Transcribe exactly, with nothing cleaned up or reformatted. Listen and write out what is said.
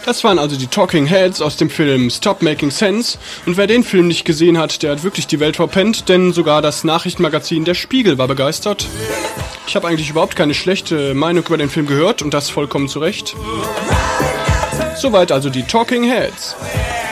Das waren also die Talking Heads aus dem Film Stop Making Sense. Und wer den Film nicht gesehen hat, der hat wirklich die Welt verpennt, denn sogar das Nachrichtenmagazin Der Spiegel war begeistert. Ich habe eigentlich überhaupt keine schlechte Meinung über den Film gehört und das vollkommen zu Recht. Soweit also die Talking Heads.